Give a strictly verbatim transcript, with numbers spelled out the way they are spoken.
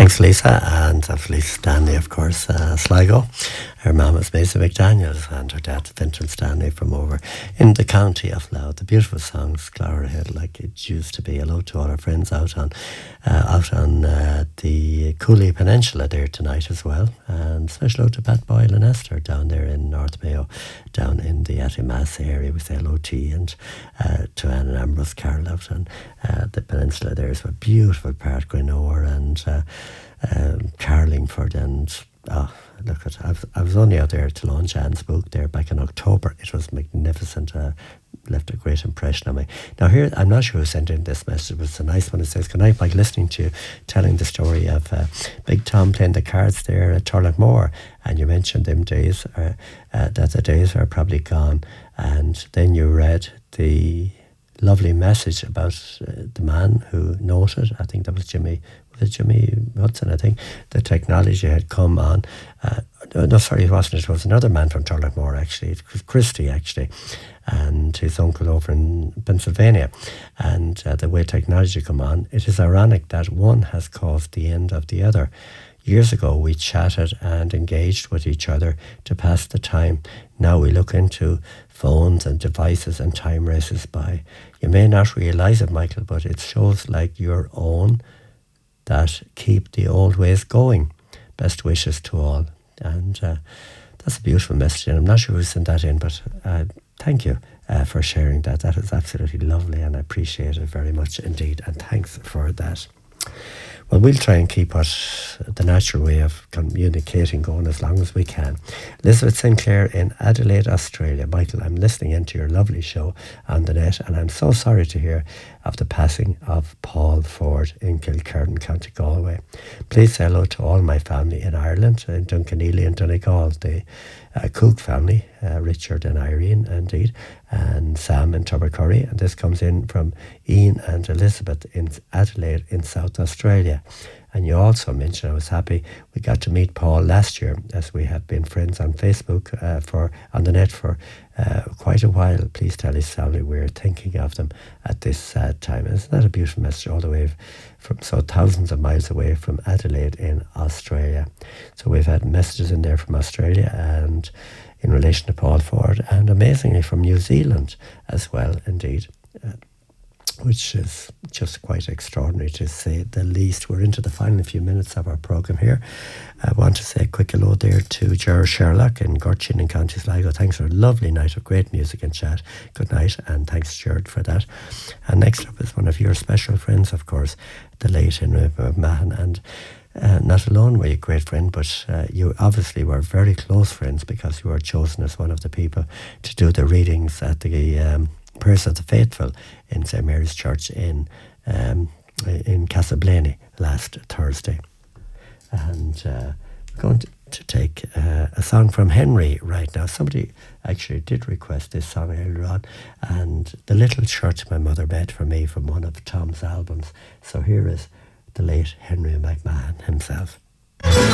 Thanks, Lisa, and that's Lisa Stanley, of course, uh, Sligo. Her mum was Maisie McDaniels and her dad, Vincent Stanley, from over in the county of Louth. The beautiful songs, Clara Hill, like it used to be. Hello to all our friends out on uh, out on uh, the Cooley Peninsula there tonight as well. And special hello to Pat Boyle and Esther down there in North Mayo, down in the Attimass area. We say hello to you, and uh, to Anne and Ambrose Carroll out on uh, the peninsula there is a beautiful part, Grenore and uh, um, Carlingford, and oh, look at I was, I was only out there to launch Anne's book there back in October. It was magnificent. Uh, left a great impression on me. Now here, I'm not sure who sent in this message, but it's a nice one. It says, good night, Mike, listening to you telling the story of uh, Big Tom playing the cards there at Turlockmore, and you mentioned them days, uh, uh, that the days are probably gone, and then you read the lovely message about uh, the man who noted, I think that was Jimmy, was it Jimmy Hudson, I think, the technology had come on. Uh, no, sorry, it wasn't. It was another man from Turlockmore, actually. It was Christie, actually, and his uncle over in Pennsylvania. And uh, the way technology come on, it is ironic that one has caused the end of the other. Years ago, we chatted and engaged with each other to pass the time. Now we look into phones and devices and time races by. You may not realise it, Michael, but it shows like your own that keep the old ways going. Best wishes to all. And uh, that's a beautiful message. And I'm not sure who sent that in, but uh, thank you uh, for sharing that. That is absolutely lovely, and I appreciate it very much indeed. And thanks for that. Well, we'll try and keep what the natural way of communicating going as long as we can. Elizabeth Sinclair in Adelaide, Australia. Michael, I'm listening into your lovely show on the net, and I'm so sorry to hear of the passing of Paul Ford in Kilkerran, County Galway. Please say hello to all my family in Ireland, in Duncaneely and Donegal, the uh, Cook family, uh, Richard and Irene, indeed, and Sam in Tubbercurry. And this comes in from Ian and Elizabeth in Adelaide in South Australia. And you also mentioned, I was happy we got to meet Paul last year, as we have been friends on Facebook, uh, for on the net for uh, quite a while. Please tell his family we're thinking of them at this sad time. Isn't that a beautiful message, all the way from so thousands of miles away from Adelaide in Australia? So we've had messages in there from Australia and in relation to Paul Ford, and amazingly from New Zealand as well, indeed. Uh, which is just quite extraordinary to say the least. We're into the final few minutes of our programme here. I want to say a quick hello there to Gerard Sherlock in Gorchin in County Sligo. Thanks for a lovely night of great music and chat. Good night, and thanks, Gerard, for that. And next up is one of your special friends, of course, the late Henry McMahon. And uh, not alone were you a great friend, but uh, you obviously were very close friends, because you were chosen as one of the people to do the readings at the Um, Prayers of the Faithful in Saint Mary's Church in um, in Casablanca last Thursday. And uh, we're going to, to take uh, a song from Henry right now. Somebody actually did request this song earlier on, and The Little Church My Mother Made for Me, from one of Tom's albums. So here is the late Henry McMahon himself.